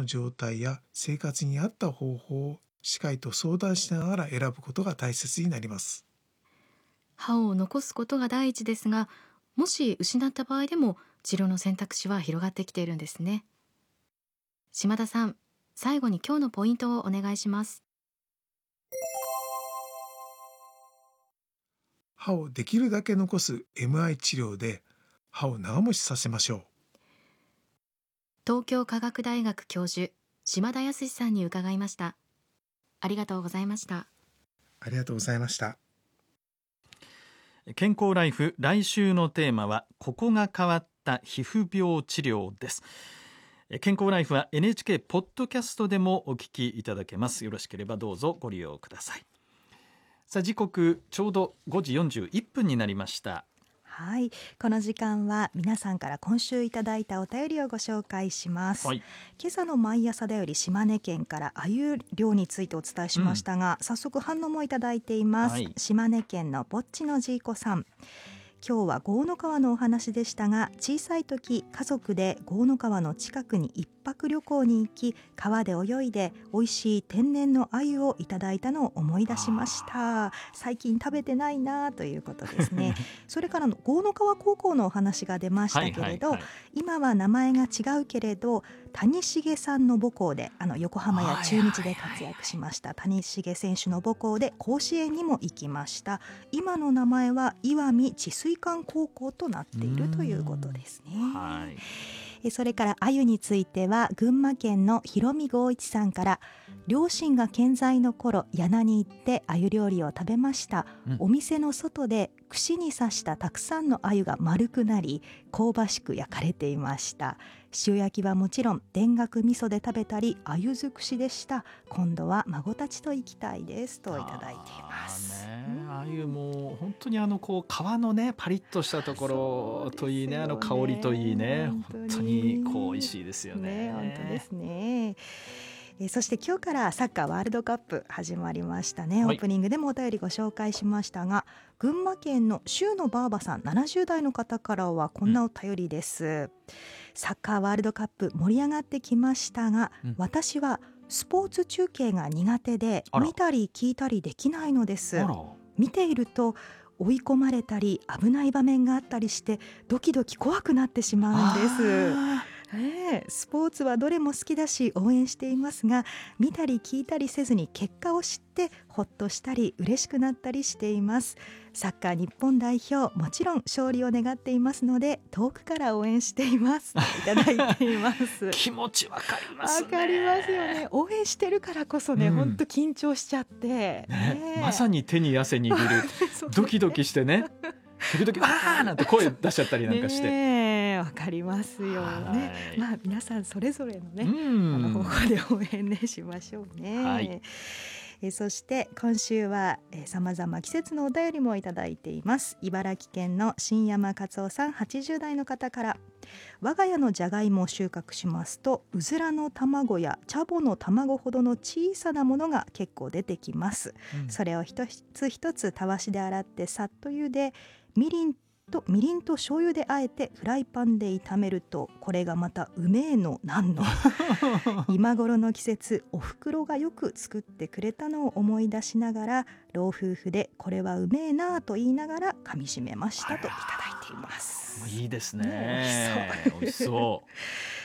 状態や生活に合った方法を歯科医と相談しながら選ぶことが大切になります。 歯を残すことが第一ですが、もし失った場合でも治療の選択肢は広がってきているんですね。島田さん、最後に今日のポイントをお願いします。 歯をできるだけ残す MI 治療で歯を長持ちさせましょう。 東京科学大学教授、島田康さんに伺いました。ありがとうございました。 ありがとうございました。 健康ライフ、来週のテーマはここが変わった皮膚病治療です。健康ライフは NHK ポッドキャストでもお聞きいただけます。よろしければどうぞご利用ください。さあ、時刻ちょうど5時41分になりました。 はい、この時間は皆さんから今週いただいたお便りをご紹介します、今朝の毎朝だより島根県から鮎漁についてお伝えしましたが、早速反応もいただいています、島根県のぼっちのじいこさん。今日は郷野川のお話でしたが、小さい時家族で郷野川の近くに一泊旅行に行き、川で泳いで美味しい天然の鮎をいただいたのを思い出しました。最近食べてないなということですねそれからの郷野川高校のお話が出ましたけれど、今は名前が違うけれど谷繁さんの母校で横浜や中日で活躍しました谷繁選手の母校で甲子園にも行きました。今の名前は石見治水館高校となっているということですね。それから鮎については群馬県のひろみ剛一さんから、両親が健在の頃柳に行って鮎料理を食べました、お店の外で串に刺したたくさんの鮎が丸くなり香ばしく焼かれていました。塩焼きはもちろん田楽味噌で食べたり鮎尽くしでした。今度は孫たちと行きたいですといただいています。 鮎も本当にこう皮のねパリッとしたところといいね、香りといいね、本当にこう美味しいですよね。 本当ですね。そして今日からサッカーワールドカップ始まりましたね。オープニングでもお便りご紹介しましたが、群馬県の周のばあばさん70代の方からはこんなお便りです、サッカーワールドカップ盛り上がってきましたが、私はスポーツ中継が苦手で見たり聞いたりできないのです。見ていると追い込まれたり危ない場面があったりしてドキドキ怖くなってしまうんです。スポーツはどれも好きだし応援していますが、見たり聞いたりせずに結果を知ってほっとしたり嬉しくなったりしています。サッカー日本代表もちろん勝利を願っていますので遠くから応援していますといただいています気持ちわかりますね。 わかりますよね。応援してるからこそね、本当緊張しちゃって、 まさに手に汗握るドキドキしてね、時々あーなんて声出しちゃったりなんかしてわかりますよね。皆さんそれぞれのね、方法で応援ねしましょうね。そして今週は様々季節のお便りもいただいています。茨城県の新山勝夫さん80代の方から、我が家のじゃがいもを収穫しますとうずらの卵やチャボの卵ほどの小さなものが結構出てきます、それを一つ一つたわしで洗ってさっと茹で、みりんと醤油であえてフライパンで炒めると、これがまたうめえのなんの今頃の季節お袋がよく作ってくれたのを思い出しながら、老夫婦でこれはうめえなと言いながら噛み締めましたといただいています。 いいですね。美味しそう。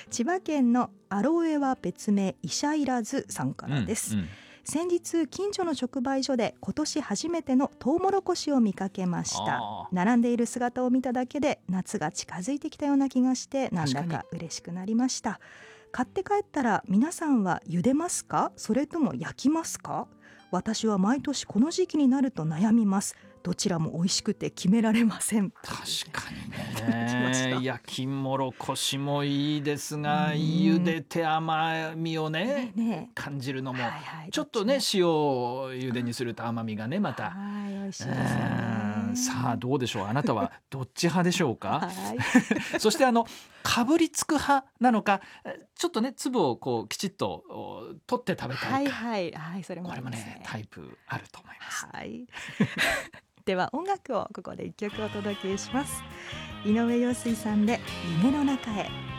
千葉県のアロエは別名医者いらずさんからです、先日近所の直売所で今年初めてのトウモロコシを見かけました。並んでいる姿を見ただけで夏が近づいてきたような気がしてなんだか嬉しくなりました。買って帰ったら皆さんは茹でますか、それとも焼きますか。私は毎年この時期になると悩みます。どちらも美味しくて決められません。 確かにね焼きもろこしもいいですが、茹でて甘みをね感じるのも、ちょっとね塩茹でにすると甘みがねまた美味しいですね。 さあどうでしょう、あなたはどっち派でしょうかそしてかぶりつく派なのか、ちょっとね粒をこうきちっと取って食べたいか、 それもこれもねタイプあると思います。 では音楽をここで1曲お届けします。井上陽水さんで夢の中へ。